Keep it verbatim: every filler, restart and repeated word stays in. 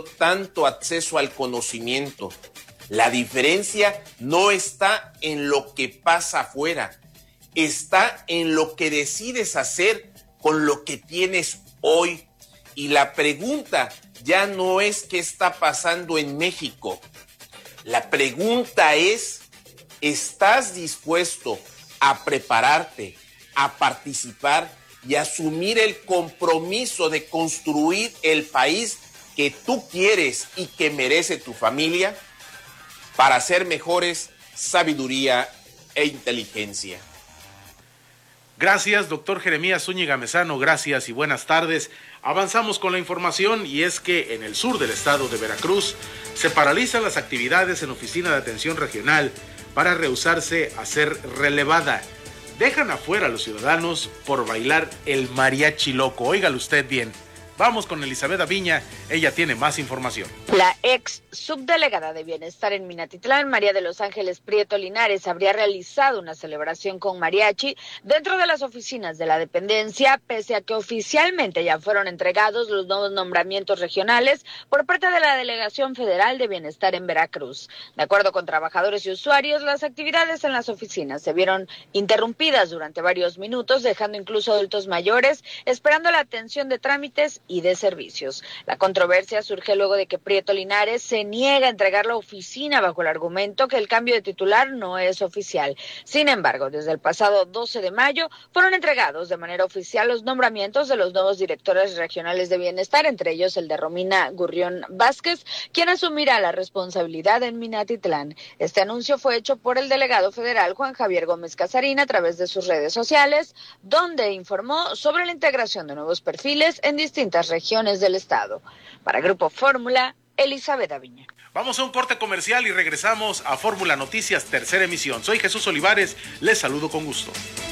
tanto acceso al conocimiento. La diferencia no está en lo que pasa afuera, está en lo que decides hacer con lo que tienes hoy. Y la pregunta ya no es qué está pasando en México. La pregunta es, ¿estás dispuesto a prepararte, a participar y asumir el compromiso de construir el país que tú quieres y que merece tu familia? Para ser mejores, sabiduría e inteligencia. Gracias, doctor Jeremías Zúñiga Mezano, gracias y buenas tardes. Avanzamos con la información y es que en el sur del estado de Veracruz se paralizan las actividades en Oficina de Atención Regional para rehusarse a ser relevada. Dejan afuera a los ciudadanos por bailar el mariachi loco. Óigalo usted bien. Vamos con Elizabeth Aviña, ella tiene más información. La ex subdelegada de Bienestar en Minatitlán, María de los Ángeles Prieto Linares, habría realizado una celebración con mariachi dentro de las oficinas de la dependencia, pese a que oficialmente ya fueron entregados los nuevos nombramientos regionales por parte de la Delegación Federal de Bienestar en Veracruz. De acuerdo con trabajadores y usuarios, las actividades en las oficinas se vieron interrumpidas durante varios minutos, dejando incluso adultos mayores esperando la atención de trámites y de servicios. La controversia surge luego de que Prieto Linares se niega a entregar la oficina bajo el argumento que el cambio de titular no es oficial. Sin embargo, desde el pasado doce de mayo fueron entregados de manera oficial los nombramientos de los nuevos directores regionales de bienestar, entre ellos el de Romina Gurrión Vázquez, quien asumirá la responsabilidad en Minatitlán. Este anuncio fue hecho por el delegado federal Juan Javier Gómez Casarín a través de sus redes sociales, donde informó sobre la integración de nuevos perfiles en distintas regiones del estado. Para Grupo Fórmula, Elizabeth Aviña. Vamos a un corte comercial y regresamos a Fórmula Noticias, tercera emisión. Soy Jesús Olivares, les saludo con gusto.